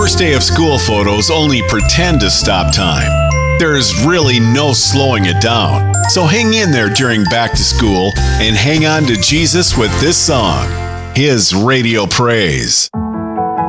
first day of school photos only pretend to stop time. There's really no slowing it down. So hang in there during back to school and hang on to Jesus with this song, His Radio Praise.